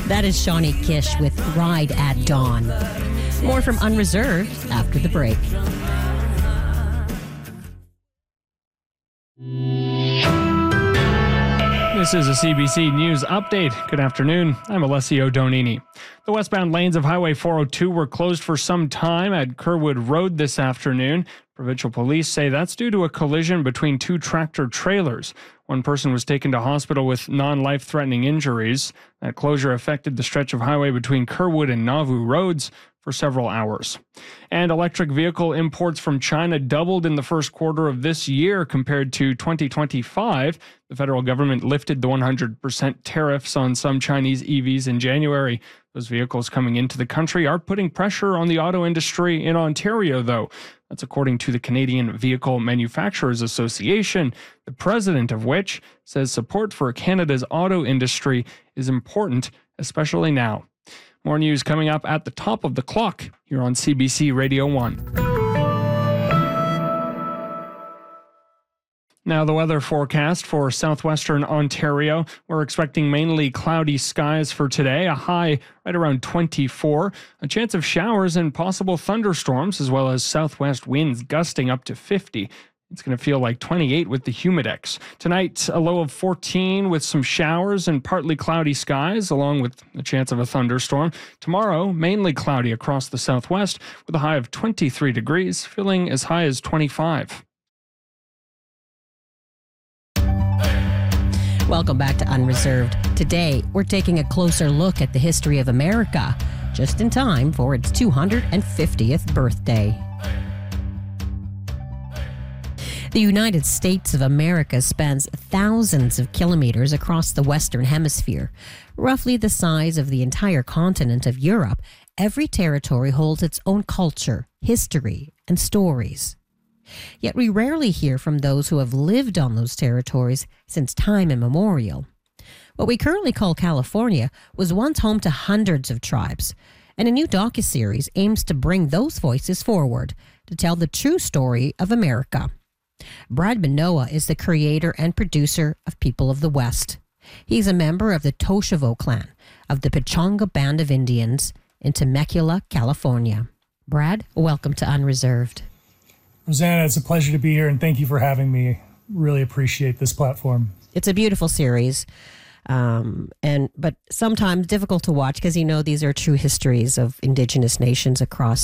That is Shawnee Kish with Ride at Dawn. More from Unreserved after the break. This is a CBC News Update. Good afternoon. I'm Alessio Donini. The westbound lanes of Highway 402 were closed for some time at Kerwood Road this afternoon. Provincial police say that's due to a collision between two tractor trailers. One person was taken to hospital with non-life-threatening injuries. That closure affected the stretch of highway between Kerwood and Nauvoo roads for several hours. And electric vehicle imports from China doubled in the first quarter of this year compared to 2025. The federal government lifted the 100% tariffs on some Chinese EVs in January. Those vehicles coming into the country are putting pressure on the auto industry in Ontario, though. That's according to the Canadian Vehicle Manufacturers Association, the president of which says support for Canada's auto industry is important, especially now. More news coming up at the top of the clock here on CBC Radio 1. Now the weather forecast for southwestern Ontario. We're expecting mainly cloudy skies for today, a high right around 24, a chance of showers and possible thunderstorms, as well as southwest winds gusting up to 50. It's going to feel like 28 with the humidex. Tonight, a low of 14 with some showers and partly cloudy skies, along with a chance of a thunderstorm. Tomorrow, mainly cloudy across the southwest with a high of 23 degrees, feeling as high as 25. Welcome back to Unreserved. Today, we're taking a closer look at the history of America, just in time for its 250th birthday. The United States of America spans thousands of kilometers across the Western Hemisphere, roughly the size of the entire continent of Europe. Every territory holds its own culture, history, and stories. Yet we rarely hear from those who have lived on those territories since time immemorial. What we currently call California was once home to hundreds of tribes, and a new docuseries aims to bring those voices forward to tell the true story of America. Brad Manoah is the creator and producer of People of the West. He's a member of the Toshavo clan of the Pechanga Band of Indians in Temecula, California. Brad, welcome to Unreserved. Rosanna, it's a pleasure to be here, and thank you for having me. Really appreciate this platform. It's a beautiful series, but sometimes difficult to watch because these are true histories of Indigenous nations across